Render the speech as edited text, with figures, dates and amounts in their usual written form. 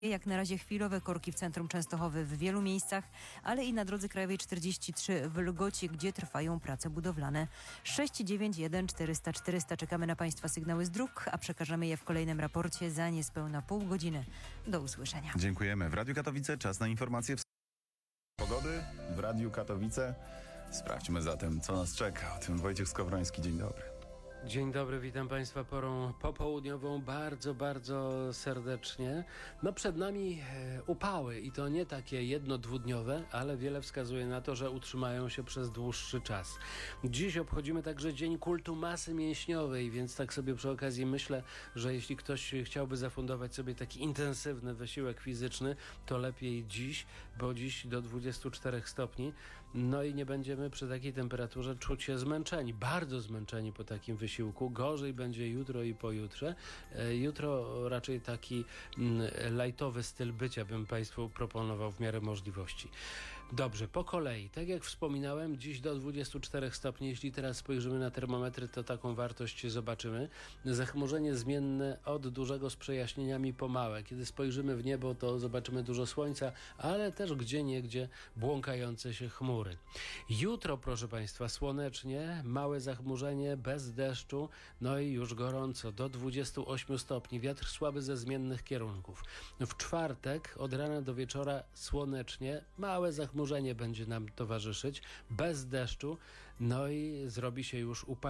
Jak na razie chwilowe korki w centrum Częstochowy w wielu miejscach, ale i na drodze krajowej 43 w Lgocie, gdzie trwają prace budowlane. 691 400 400. Czekamy na Państwa sygnały z dróg, a przekażemy je w kolejnym raporcie za niespełna pół godziny. Do usłyszenia. Dziękujemy. W Radiu Katowice czas na informacje pogody w Radiu Katowice. Sprawdźmy zatem, co nas czeka. O tym Wojciech Skowroński. Dzień dobry. Dzień dobry, witam Państwa porą popołudniową bardzo serdecznie. No przed nami upały i to nie takie jedno-dwudniowe, ale wiele wskazuje na to, że utrzymają się przez dłuższy czas. Dziś obchodzimy także Dzień Kultu Masy Mięśniowej, więc tak sobie przy okazji myślę, że jeśli ktoś chciałby zafundować sobie taki intensywny wysiłek fizyczny, to lepiej dziś, bo dziś do 24 stopni. No i nie będziemy przy takiej temperaturze czuć się zmęczeni, bardzo zmęczeni po takim wysiłku. Gorzej będzie jutro i pojutrze. Jutro raczej taki lajtowy styl bycia bym Państwu proponował w miarę możliwości. Dobrze, po kolei. Tak jak wspominałem, dziś do 24 stopni. Jeśli teraz spojrzymy na termometry, to taką wartość zobaczymy. Zachmurzenie zmienne od dużego z przejaśnieniami po małe. Kiedy spojrzymy w niebo, to zobaczymy dużo słońca, ale też gdzieniegdzie błąkające się chmury. Jutro, proszę Państwa, słonecznie, małe zachmurzenie, bez deszczu, no i już gorąco, do 28 stopni, wiatr słaby ze zmiennych kierunków. W czwartek od rana do wieczora słonecznie, małe zachmurzenie będzie nam towarzyszyć, bez deszczu, no i zrobi się już upał.